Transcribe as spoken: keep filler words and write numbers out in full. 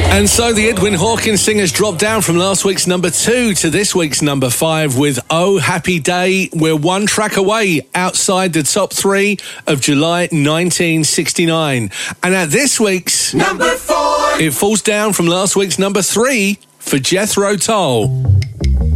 And so the Edwin Hawkins singers dropped down from last week's number two to this week's number five with Oh Happy Day. We're one track away outside the top three of July nineteen sixty-nine. And at this week's number four, it falls down from last week's number three for Jethro Tull.